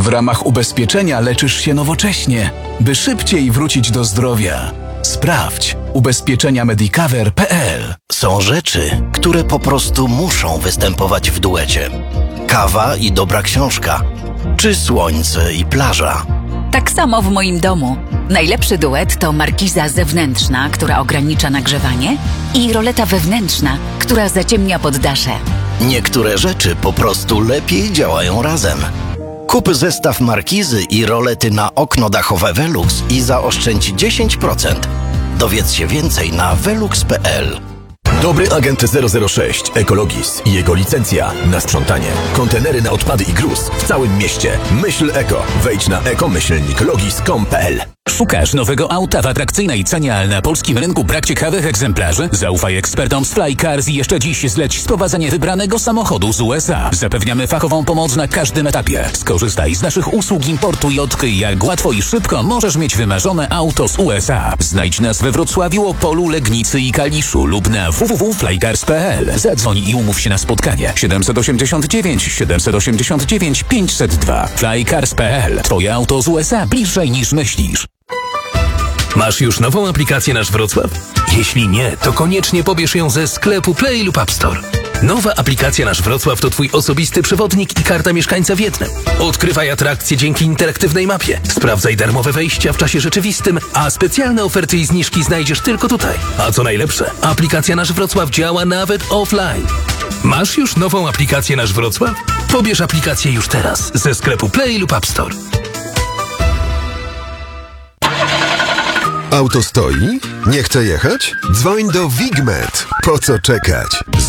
W ramach ubezpieczenia leczysz się nowocześnie, by szybciej wrócić do zdrowia. Sprawdź ubezpieczeniamedicover.pl. Są rzeczy, które po prostu muszą występować w duecie. Kawa i dobra książka, czy słońce i plaża. Tak samo w moim domu. Najlepszy duet to markiza zewnętrzna, która ogranicza nagrzewanie, i roleta wewnętrzna, która zaciemnia poddasze. Niektóre rzeczy po prostu lepiej działają razem. Kup zestaw markizy i rolety na okno dachowe Velux i zaoszczędź 10%. Dowiedz się więcej na velux.pl. Dobry agent 006 Ekologis i jego licencja na sprzątanie. Kontenery na odpady i gruz w całym mieście. Myśl eko. Wejdź na eko-logis.com.pl. Szukasz nowego auta w atrakcyjnej cenie, ale na polskim rynku brak ciekawych egzemplarzy? Zaufaj ekspertom z Flycars i jeszcze dziś zleć sprowadzenie wybranego samochodu z USA. Zapewniamy fachową pomoc na każdym etapie. Skorzystaj z naszych usług importu i odkryj, jak łatwo i szybko możesz mieć wymarzone auto z USA. Znajdź nas we Wrocławiu, Opolu, Legnicy i Kaliszu lub na www.flycars.pl. Zadzwoń i umów się na spotkanie. 789 502. Flycars.pl. Twoje auto z USA bliżej niż myślisz. Masz już nową aplikację Nasz Wrocław? Jeśli nie, to koniecznie pobierz ją ze sklepu Play lub App Store. Nowa aplikacja Nasz Wrocław to Twój osobisty przewodnik i karta mieszkańca w jednym. Odkrywaj atrakcje dzięki interaktywnej mapie. Sprawdzaj darmowe wejścia w czasie rzeczywistym, a specjalne oferty i zniżki znajdziesz tylko tutaj. A co najlepsze, aplikacja Nasz Wrocław działa nawet offline. Masz już nową aplikację Nasz Wrocław? Pobierz aplikację już teraz ze sklepu Play lub App Store. Auto stoi? Nie chce jechać? Dzwoń do Wigmet. Po co czekać?